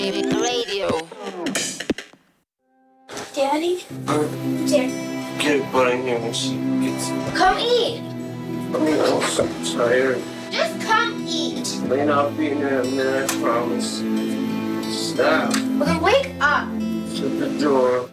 Radio. Daddy? Dad. Get butt in here when she gets. Come eat. I'm so tired. Just come eat. Lena, I'll be in there in a minute, I promise. Stop. Well, then wake up. Shut the door.